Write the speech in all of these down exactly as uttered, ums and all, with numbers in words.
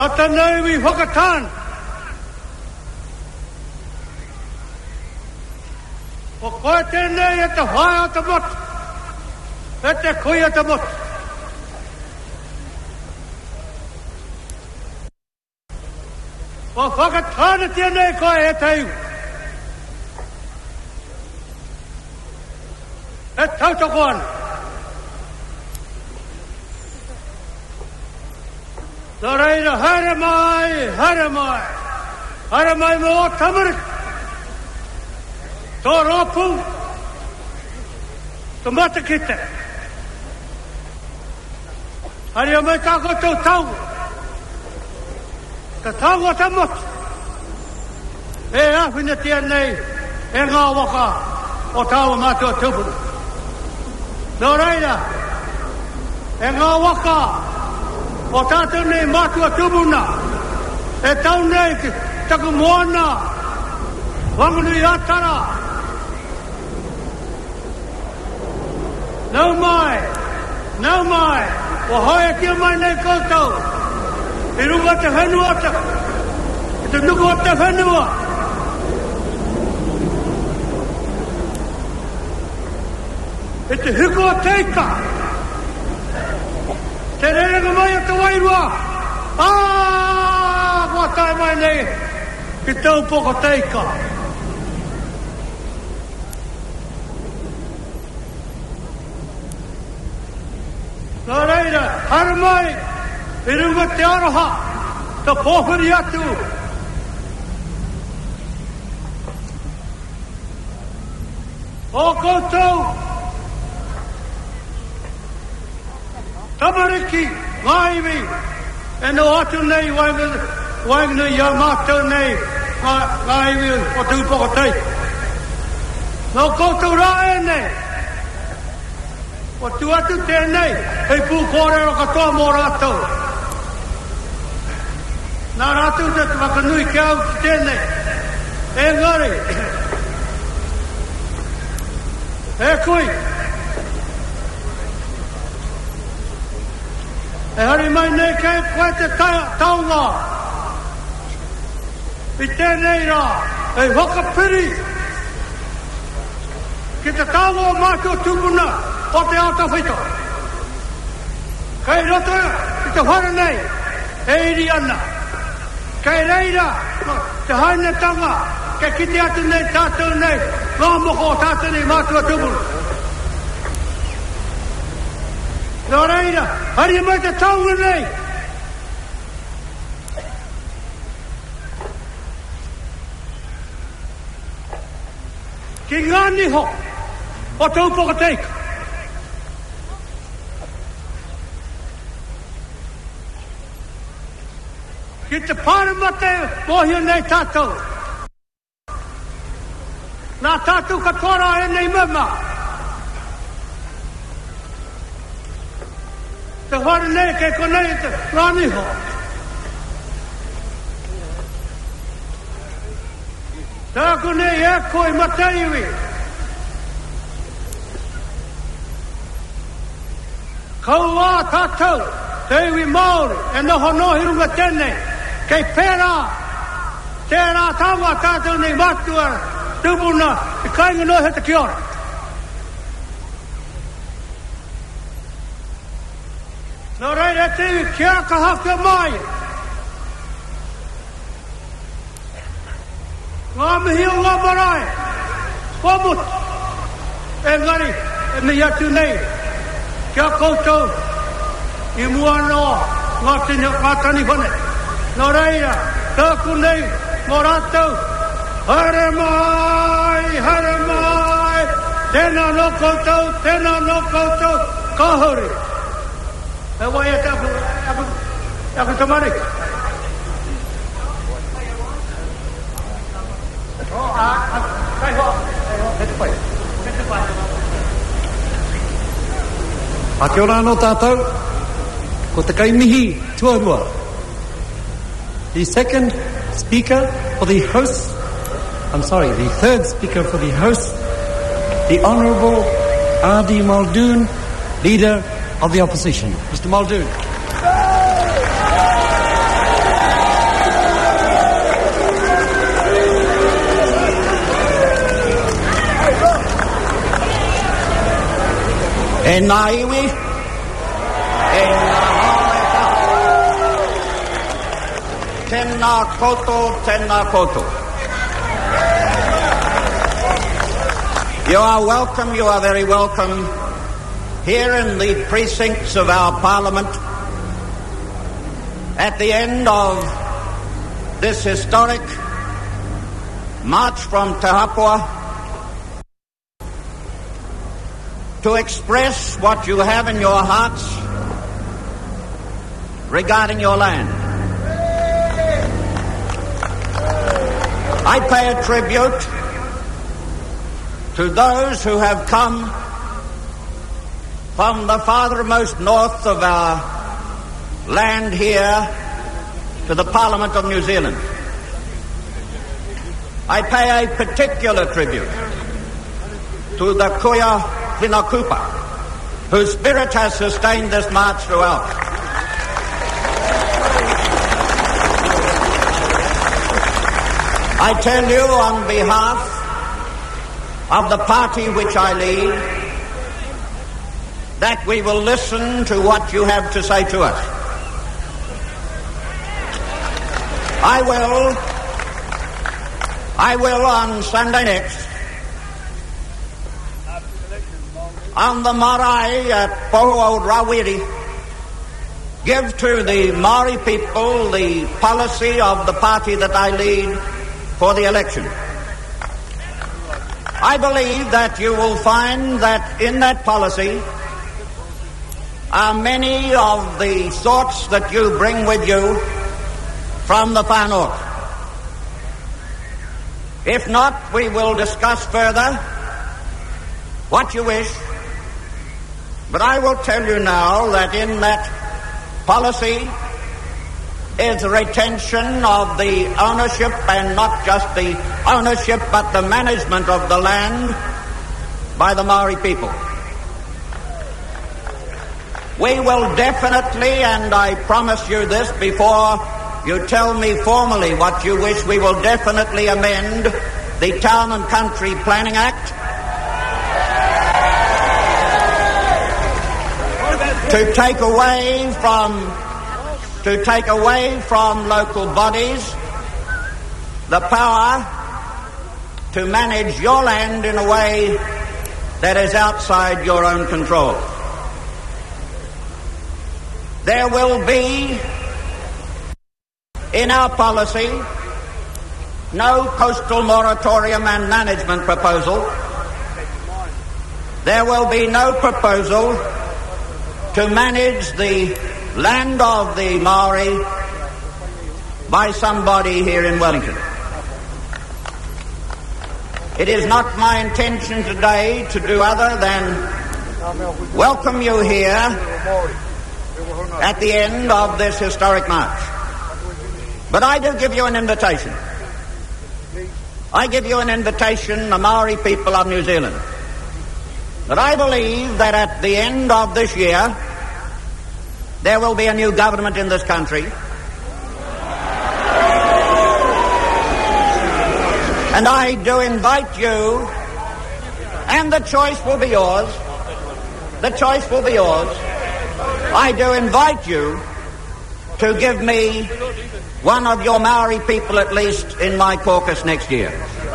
Atanai wi whakatan. O koe tēnei e te whae o te mot. E te kui o te mot. O whakatana tēnei koe e te iu. E tautoko ana. Nā reira, haere mai, haere mai. Haere mai mo o Tamariki. Tō rōpū. Tō matakite. Haere mai tāko tō tau. Ka tau o te motu. E awhina tēnei, e ngā waka o tau mātua tūpuna. Nā reira, e ngā waka o tātou nei mātua tūpuna. E tau nei ki taku moana. Wangunui atara. Nau mai, nau mai. O hoia kia mai nei koutou. E runga te whenua te, e te nuku o te whenua. E te hiku o teika. Te rerenga mai o te wairua. Ah, kua tai mai nei, ki tau poko teika. Nā reira, hara mai, e runga te aroha, te pōwhiri atu. O koutou, Tamariki, Ngāiwi, e no atu nei, wainganu ia mātou nei, Ngāiwi o tūpoko tei. Nō koutou rā e nei, o tu atu tēnei, hei pū kōrero katoa mō rātou. Nā rātou te whakanui ki au ki tēnei. E ngari. E kui. E hari mai nei kei koe te taunga. I tēnei rā, e whakapiri. Ki te taunga o mātua tūpuna. O te ata whito. Kei roto i te whara nei, e iri ana. Kei reira, te haine tanga, ke kite atu nei, tātou nei, ngā moko o tātou nei, mātua tūpuna. Nā reira, hari mai te taunga nei. Ki ngā niho, o taupoko teika. Ki te pāramate mohia nei tātou. Nā tātou katoara e nei mama. Te whare nei kei konei te rāniho. Tāko nei e koi mataiwi. Kaua tātou, te iwi Māori, e noho nohi runga tēnei. Kei pērā, tērā tawa tātou nei mātua tūpuna i kainga no he te kiora. Nā reira te iwi kia ka haka mai. Ngā mihi o ngā marae, whamut, e ngari, e mihi atu nei. Kia koutou, i mua noa, ngā tini, ngā tani whane. Nā reira, tāku nei, mō rātou, haere mai, haere mai, tēnā no koutou, tēnā no koutou, kāhori. E wai e tāku, aku, aku Tamariki. O, a, a, kai hoa, kai hoa, hete pai, hete pai. A kia ora anō tātou, ko te kaimihi tuarua. The second speaker for the House, I'm sorry, the third speaker for the House, the Honourable R D Muldoon, Leader of the Opposition. Mister Muldoon. E nā iwi, e nā haere taha. Tēnā koutou, tēnā koutou. You are welcome, you are very welcome here in the precincts of our Parliament at the end of this historic march from Te Hapua to express what you have in your hearts regarding your land. I pay a tribute to those who have come from the farthermost north of our land here to the Parliament of New Zealand. I pay a particular tribute to the Kuya Whinakupa, whose spirit has sustained this march throughout. I tell you on behalf of the party which I lead that we will listen to what you have to say to us. I will, I will on Sunday next, on the marae at Poho Rawiri, give to the Maori people the policy of the party that I lead for the election. I believe that you will find that in that policy are many of the thoughts that you bring with you from the far north. If not, we will discuss further what you wish. But I will tell you now that in that policy is the retention of the ownership, and not just the ownership but the management of the land by the Maori people. We will definitely, and I promise you this before you tell me formally what you wish, we will definitely amend the Town and Country Planning Act to take away from to take away from local bodies the power to manage your land in a way that is outside your own control. There will be in our policy no coastal moratorium and management proposal. There will be no proposal to manage the land of the Maori by somebody here in Wellington. It is not my intention today to do other than welcome you here at the end of this historic march. But I do give you an invitation. I give you an invitation, the Maori people of New Zealand, that I believe that at the end of this year there will be a new government in this country. And I do invite you, and the choice will be yours, the choice will be yours, I do invite you to give me one of your Maori people at least in my caucus next year.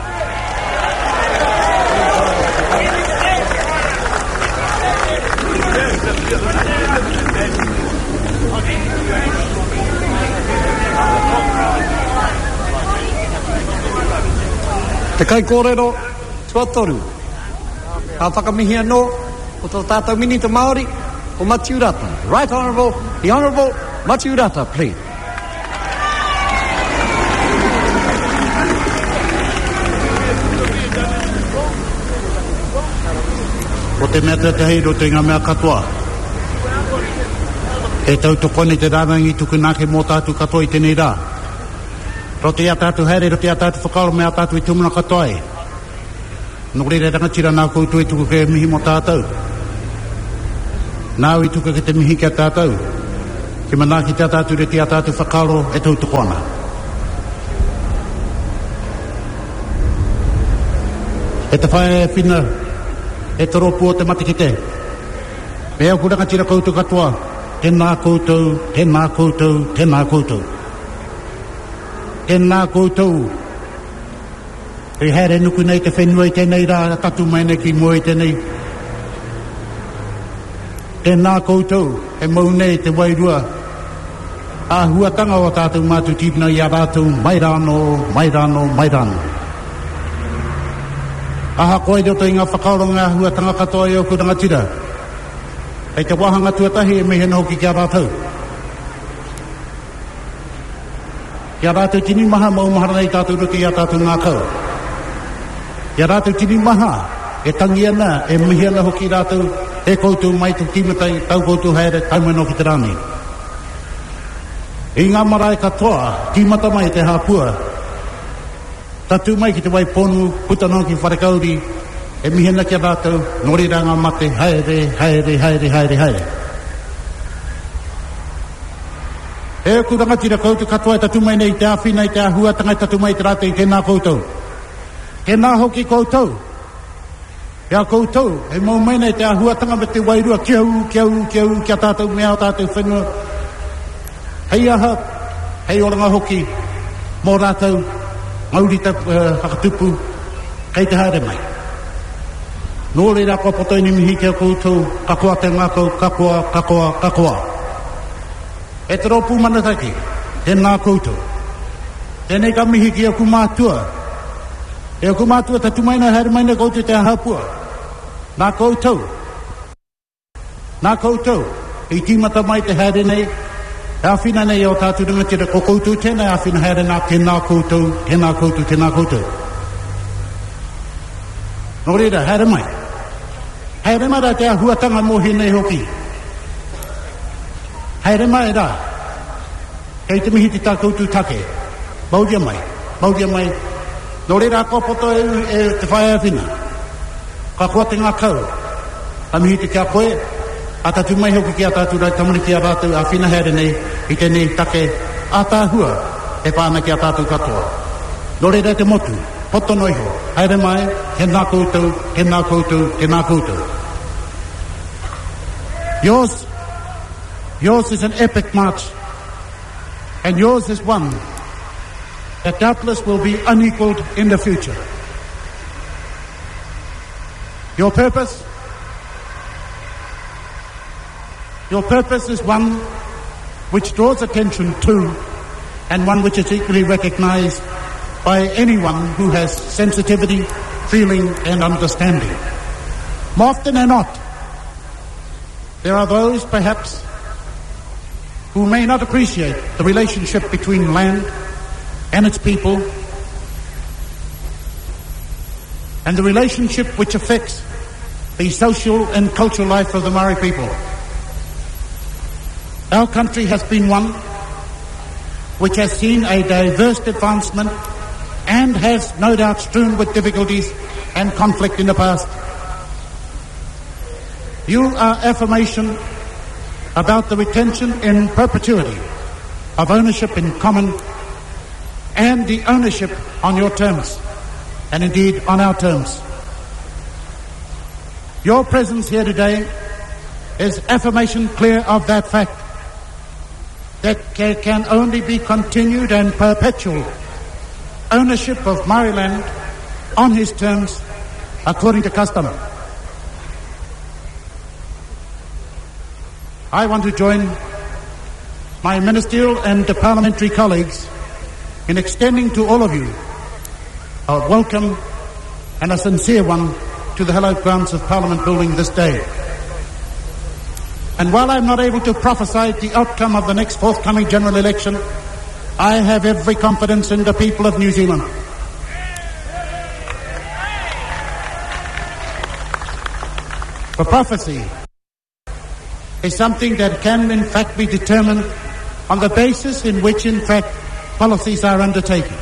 Te kai kōrero, tuatoru. Ka whakamihia no, o tō tātou minita Māori, o Matiurata. Right Honourable, the Honourable Matiurata, please. O te mea te hei ro te ngā mea katoa. E tau to kone te rānangi tuku nāke mō tātu katoa i tēnei rā. Ro te atātu haere, ro te atātu whakaaro me atātu i tūmuna katoa e. Nō reira rangatira nā koutou e tuku ke mihi mō tātou. Nāu i tuku ke te mihi kia tātou. Ke mana ki te atātu re te atātu whakaaro e tau tuku ana. E te whae e whina, e te ropu o te mati ki te. Pea kuranga tira koutou katoa. Tēnā koutou, tēnā koutou, tēnā koutou. Tēnā koutou. E haere nuku nei te whenua i tēnei rā, tatu mai nei ki mua i tēnei. Tēnā koutou, e mau nei te wairua. A huatanga o tātou mātu tīpina i a rātou, mai rāno, mai rāno, mai rāno. Aha koe roto i ngā whakaoronga huatanga katoa i o kuranga tira. Hei te wahanga tuatahi e mehena hoki kia rātou. Kia rātou tini maha mau mahara nei tātou ruti i a tātou ngā kau. Kia rātou tini maha e tangi ana e mehena hoki rātou e koutou mai tu kimatai tau koutou haere taumano ki te rāni. I ngā marae katoa, kimata mai te hāpua. Tatu mai ki te wai ponu, putano ki wharekauri, e mihena kia rātou, nori ranga mate, haere, haere, haere, haere, haere. E ku rangatira koutou katoa e tatu mai nei te awhina i te ahua, tangai tatu mai te rātou i tēnā koutou. Tēnā hoki koutou. Ia koutou, e mau mai nei te ahua tanga me te wairua, kiau, kiau, kiau, kia tātou mea o tātou whenua. Hei aha, hei oranga hoki, mō rātou, mauri ta uh, hakatupu, kei te haere mai. Nō reira kua potoi ni mihi kia koutou, kakoa te ngākau, kakoa, kakoa, kakoa. E te rōpū manataki, tēnā koutou. Tēnei ka mihi kia kumātua. E kumātua ta tumaina haere mai na koutou te ahapua. Nā koutou. Nā koutou. I tīmata mai te haere nei, e awhina nei o tātou rangatira ko koutou tēnei awhina haere nā tēnā koutou, tēnā koutou, tēnā koutou. Nō reira, haere mai. Haere mai rā te ahuatanga mohi nei hoki. Haere mai rā. Kei te mihi te tā koutou take. Mauria mai, mauria mai. Nō reira ko poto e, e te whae awhina. Ka kua te ngā kau. A mihi te kia koe. A tatu mai hoki ki a tātou rai tamani ki a rātou a whina haere nei i tēnei take a tāhua e pāna ki a tātou katoa. Nō reira te motu, poto noiho, haere mai, tēnā koutou, tēnā koutou, tēnā koutou. Yours, yours is an epic march, and yours is one that doubtless will be unequaled in the future. Your purpose, Your purpose is one which draws attention to and one which is equally recognized by anyone who has sensitivity, feeling and understanding. More often than not, there are those perhaps who may not appreciate the relationship between land and its people and the relationship which affects the social and cultural life of the Maori people. Our country has been one which has seen a diverse advancement and has no doubt strewn with difficulties and conflict in the past. You are affirmation about the retention in perpetuity of ownership in common and the ownership on your terms, and indeed on our terms. Your presence here today is affirmation clear of that fact, that can only be continued and perpetual ownership of Maori land on his terms according to custom. I want to join my ministerial and parliamentary colleagues in extending to all of you a welcome and a sincere one to the hallowed grounds of Parliament building this day. And while I'm not able to prophesy the outcome of the next forthcoming general election, I have every confidence in the people of New Zealand. For prophecy is something that can in fact be determined on the basis in which in fact policies are undertaken.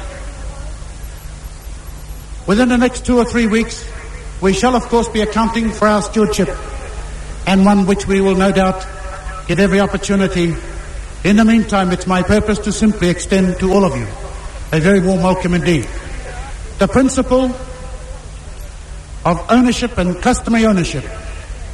Within the next two or three weeks, we shall of course be accounting for our stewardship, and one which we will no doubt get every opportunity. In the meantime, it's my purpose to simply extend to all of you a very warm welcome indeed. The principle of ownership and customary ownership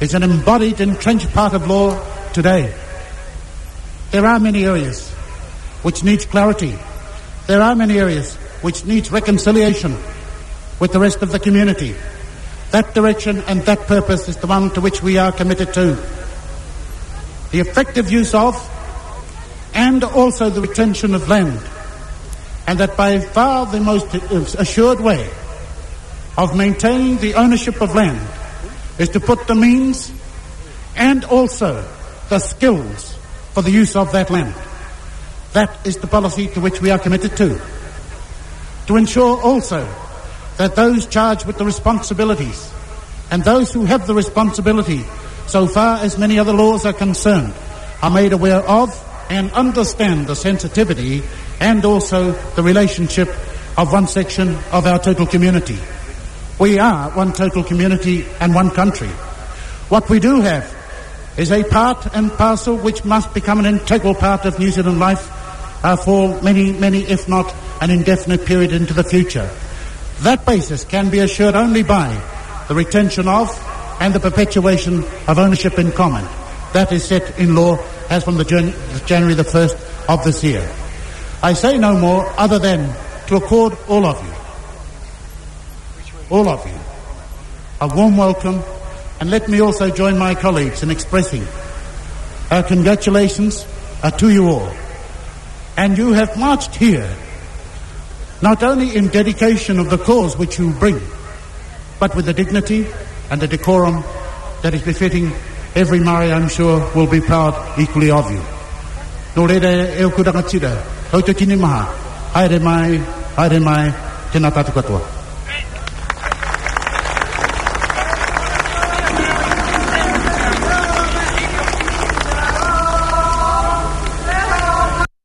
is an embodied, entrenched part of law today. There are many areas which needs clarity. There are many areas which needs reconciliation with the rest of the community. That direction and that purpose is the one to which we are committed to. The effective use of and also the retention of land, and that by far the most assured way of maintaining the ownership of land is to put the means and also the skills for the use of that land. That is the policy to which we are committed to. To ensure also that those charged with the responsibilities and those who have the responsibility, so far as many other laws are concerned, are made aware of and understand the sensitivity and also the relationship of one section of our total community. We are one total community and one country. What we do have is a part and parcel which must become an integral part of New Zealand life uh, for many, many, if not an indefinite period into the future. That basis can be assured only by the retention of and the perpetuation of ownership in common. That is set in law as from the Jan- January the first of this year. I say no more other than to accord all of you, all of you, a warm welcome, and let me also join my colleagues in expressing our congratulations uh, to you all. And you have marched here not only in dedication of the cause which you bring, but with the dignity and the decorum that is befitting every Māori, I'm sure, will be proud equally of you. Nō reira e o kurangatira, hau te tini maha, haere mai, haere mai, tēnā tātou katoa.